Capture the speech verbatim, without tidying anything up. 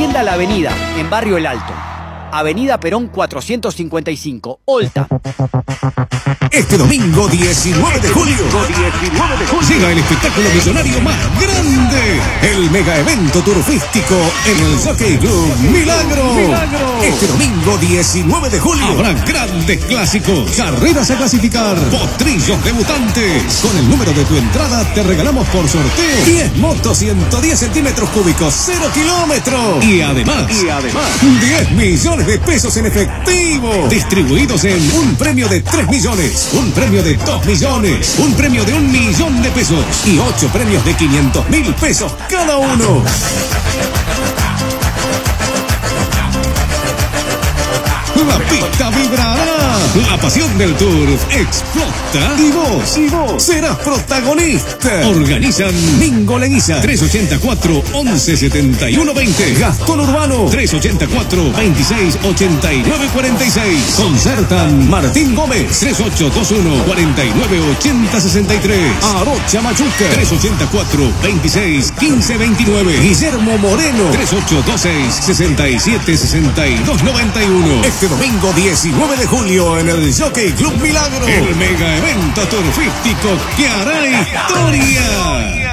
Hacienda La Avenida, en Barrio El Alto. Avenida Perón cuatrocientos cincuenta y cinco, Olta. Este domingo diecinueve de julio llega el espectáculo millonario más grande, el mega evento turfístico en el Jockey Club Milagro. Milagro. Este domingo diecinueve de julio habrá grandes clásicos, carreras a clasificar, potrillos debutantes. Con el número de tu entrada te regalamos por sorteo diez motos ciento diez centímetros cúbicos, cero kilómetros. Y además, y además diez millones de pesos en efectivo, distribuidos en un premio de tres millones, un premio de dos millones, un premio de un millón de pesos y ocho premios de quinientos mil pesos cada uno. La pista vibrará, la pasión del turf explota y vos, y vos serás protagonista. Organizan Mingo Leguiza, tres ochenta y cuatro, once setenta y uno veinte. Gastón Urbano, tres ochenta y cuatro, veintiséis ochenta y nueve cuarenta y seis. Concertan Martín Gómez, tres ocho dos uno, cuarenta y nueve ochenta sesenta y tres. Arocha Machuca, tres ochenta y cuatro, veintiséis quince veintinueve. Guillermo Moreno, tres ocho dos seis, sesenta y siete sesenta y dos noventa y uno. Este domingo diecinueve de julio en el Jockey Club Milagro, el mega evento turfístico que hará historia.